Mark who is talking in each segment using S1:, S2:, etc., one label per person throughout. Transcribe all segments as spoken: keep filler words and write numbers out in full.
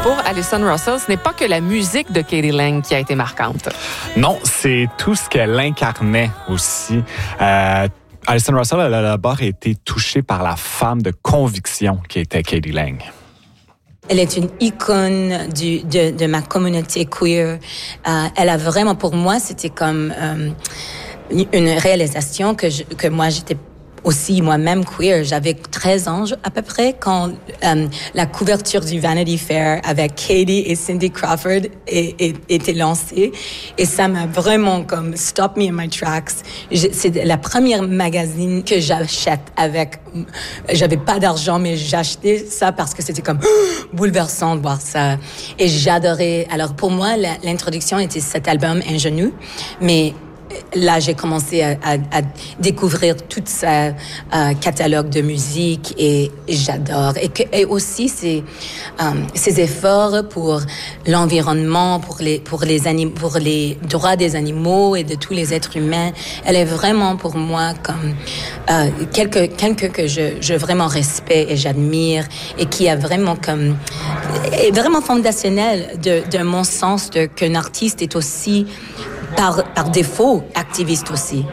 S1: pour Alison Russell, ce n'est pas que la musique de k d. lang qui a été marquante.
S2: Non, c'est tout ce qu'elle incarnait aussi. Euh, Alison Russell, elle a d'abord été touchée par la femme de conviction qui était k d. lang.
S3: Elle est une icône du, de, de ma communauté queer. Euh, elle a vraiment, pour moi, c'était comme euh, une réalisation que, je, que moi, j'étais aussi moi-même queer. J'avais treize ans à peu près quand euh, la couverture du Vanity Fair avec Katie et Cindy Crawford est, est, était lancée. Et ça m'a vraiment comme stop me in my tracks. Je, c'est la première magazine que j'achète avec... J'avais pas d'argent, mais j'achetais ça parce que c'était comme bouleversant de voir ça. Et j'adorais... Alors pour moi, la, l'introduction était cet album Ingénu, mais... Là, j'ai commencé à, à, à découvrir tout ce euh, catalogue de musique et j'adore. Et, que, et aussi, ces, euh, ces efforts pour l'environnement, pour les, pour, les anim- pour les droits des animaux et de tous les êtres humains. Elle est vraiment pour moi comme euh, quelqu'un quelque que je, je vraiment respecte et j'admire et qui a vraiment comme... est vraiment fondationnel de, de mon sens de, qu'un artiste est aussi... Par, par défaut, activiste aussi.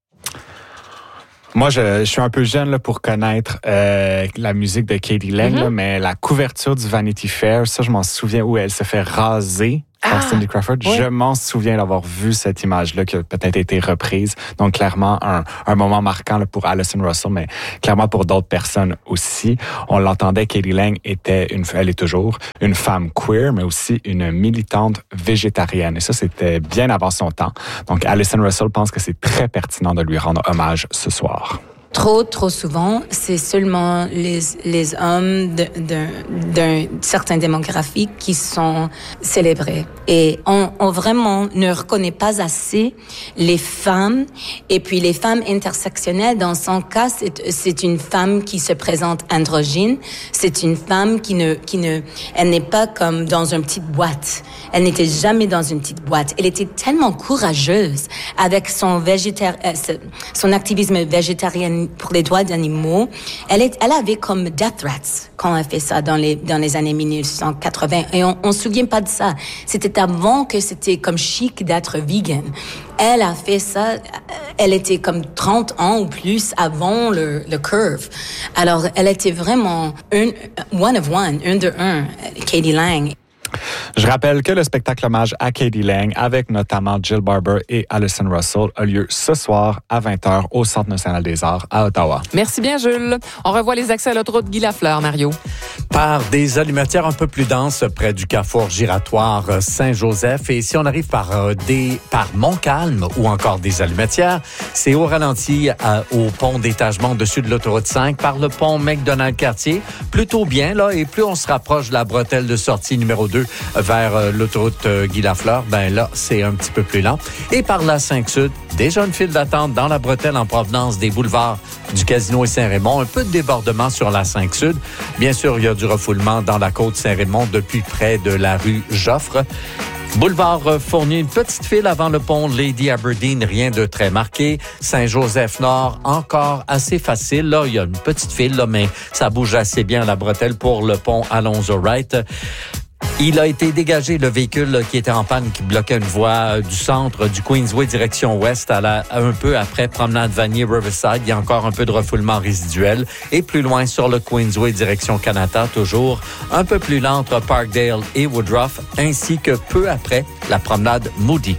S2: Moi, je, je suis un peu jeune là, pour connaître euh, la musique de k d. lang, mm-hmm. là, mais la couverture du Vanity Fair, ça, je m'en souviens, où elle se fait raser par ah, Cindy Crawford. Oui. Je m'en souviens d'avoir vu cette image-là qui a peut-être été reprise. Donc, clairement, un, un moment marquant là, pour Alison Russell, mais clairement pour d'autres personnes aussi. On l'entendait, k d. lang était, une, elle est toujours, une femme queer, mais aussi une militante végétarienne. Et ça, c'était bien avant son temps. Donc, Alison Russell pense que c'est très pertinent de lui rendre hommage ce soir.
S3: Trop, trop souvent, c'est seulement les, les hommes de, de, d'un certain démographique qui sont célébrés. Et on, on vraiment ne reconnaît pas assez les femmes. Et puis les femmes intersectionnelles, dans son cas, c'est, c'est une femme qui se présente androgyne. C'est une femme qui ne, qui ne, elle n'est pas comme dans une petite boîte. Elle n'était jamais dans une petite boîte. Elle était tellement courageuse avec son végétar, euh, son activisme végétarien pour les droits d'animaux. Elle, est, elle avait comme death threats quand elle fait ça dans les, dans les années dix-neuf cent quatre-vingts. Et on ne se souvient pas de ça. C'était avant que c'était comme chic d'être vegan. Elle a fait ça, elle était comme trente ans ou plus avant le, le curve. Alors, elle était vraiment un, one of one, un de un, k d. lang.
S2: Je rappelle que le spectacle hommage à k d. lang, avec notamment Jill Barber et Alison Russell, a lieu ce soir à vingt heures au Centre national des arts à Ottawa.
S1: Merci bien, Jules. On revoit les accès à l'autoroute Guy Lafleur, Mario.
S4: Par des allumetières un peu plus denses près du carrefour giratoire Saint-Joseph. Et si on arrive par, euh, des, par Montcalm ou encore des allumetières, c'est au ralenti euh, au pont d'étagement au-dessus de l'autoroute cinq par le pont McDonald-Cartier. Plutôt bien, là, et plus on se rapproche de la bretelle de sortie numéro deux vers euh, l'autoroute euh, Guy Lafleur, ben là, c'est un petit peu plus lent. Et par la cinq Sud, déjà une file d'attente dans la bretelle en provenance des boulevards du Casino et Saint-Raymond. Un peu de débordement sur la cinq Sud. Bien sûr, il y a du refoulement dans la côte Saint-Raymond depuis près de la rue Joffre. Boulevard Fournier, une petite file avant le pont Lady Aberdeen, rien de très marqué. Saint-Joseph-Nord, encore assez facile. Là, il y a une petite file, là, mais ça bouge assez bien à la bretelle pour le pont Alonzo-Wright. Il a été dégagé, le véhicule qui était en panne, qui bloquait une voie du centre du Queensway direction ouest, à la, un peu après Promenade Vanier Riverside. Il y a encore un peu de refoulement résiduel. Et plus loin sur le Queensway direction Kanata, toujours un peu plus lent entre Parkdale et Woodruff, ainsi que peu après la promenade Moody.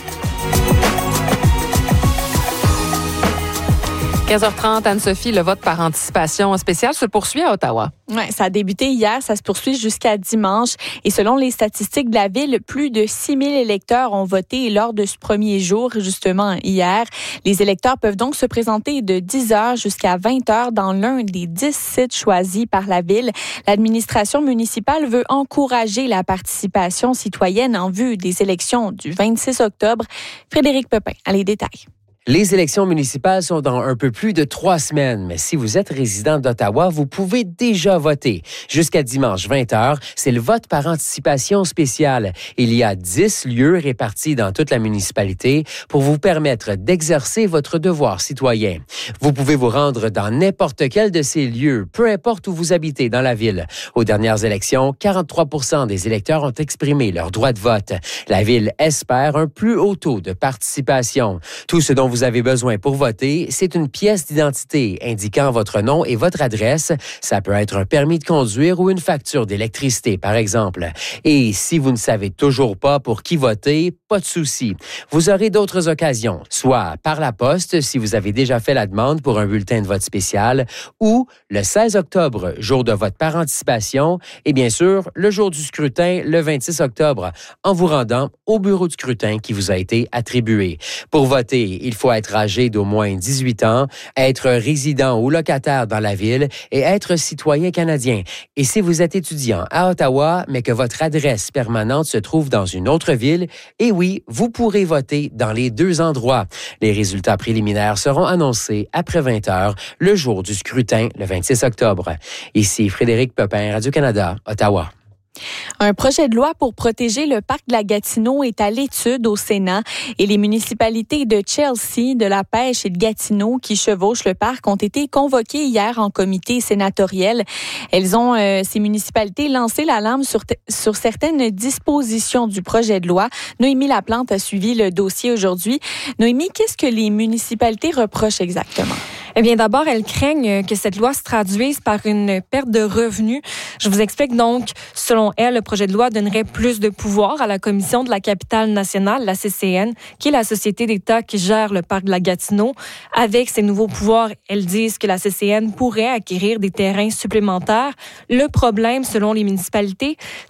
S1: quinze heures trente, Anne-Sophie, le vote par anticipation spéciale se poursuit à Ottawa.
S5: Oui, ça a débuté hier, ça se poursuit jusqu'à dimanche. Et selon les statistiques de la ville, plus de six mille électeurs ont voté lors de ce premier jour, justement hier. Les électeurs peuvent donc se présenter de dix heures jusqu'à vingt heures dans l'un des dix sites choisis par la ville. L'administration municipale veut encourager la participation citoyenne en vue des élections du vingt-six octobre. Frédéric Pepin a les détails.
S6: Les élections municipales sont dans un peu plus de trois semaines, mais si vous êtes résident d'Ottawa, vous pouvez déjà voter. Jusqu'à dimanche vingt heures, c'est le vote par anticipation spécial. Il y a dix lieux répartis dans toute la municipalité pour vous permettre d'exercer votre devoir citoyen. Vous pouvez vous rendre dans n'importe quel de ces lieux, peu importe où vous habitez dans la ville. Aux dernières élections, quarante-trois pour cent des électeurs ont exprimé leur droit de vote. La ville espère un plus haut taux de participation. Tout ce dont vous avez besoin pour voter, c'est une pièce d'identité indiquant votre nom et votre adresse. Ça peut être un permis de conduire ou une facture d'électricité, par exemple. Et si vous ne savez toujours pas pour qui voter, pas de souci. Vous aurez d'autres occasions, soit par la poste, si vous avez déjà fait la demande pour un bulletin de vote spécial, ou le seize octobre, jour de vote par anticipation, et bien sûr, le jour du scrutin, le vingt-six octobre, en vous rendant au bureau de scrutin qui vous a été attribué. Pour voter, il faut être âgé d'au moins dix-huit ans, être résident ou locataire dans la ville et être citoyen canadien. Et si vous êtes étudiant à Ottawa, mais que votre adresse permanente se trouve dans une autre ville, et oui, vous pourrez voter dans les deux endroits. Les résultats préliminaires seront annoncés après vingt heures, le jour du scrutin, le vingt-six octobre. Ici Frédéric Pepin, Radio-Canada, Ottawa.
S5: Un projet de loi pour protéger le parc de la Gatineau est à l'étude au Sénat et les municipalités de Chelsea, de la Pêche et de Gatineau qui chevauchent le parc ont été convoquées hier en comité sénatoriel. Elles ont, euh, ces municipalités, lancé l'alarme sur, t- sur certaines dispositions du projet de loi. Noémie Laplante a suivi le dossier aujourd'hui. Noémie, qu'est-ce que les municipalités reprochent exactement?
S7: Eh bien, d'abord, elles craignent que cette loi se traduise par une perte de revenus. Je vous explique donc, selon elles, le projet de loi donnerait plus de pouvoir à la Commission de la capitale nationale, la C C N, qui est la société d'État qui gère le parc de la Gatineau. Avec ces nouveaux pouvoirs, elles disent que la C C N pourrait acquérir des terrains supplémentaires. Le problème, selon les municipalités,